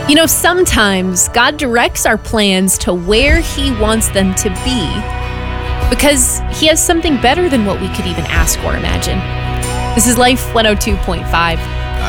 You know, sometimes God directs our plans to where He wants them to be because He has something better than what we could even ask or imagine. This is Life 102.5.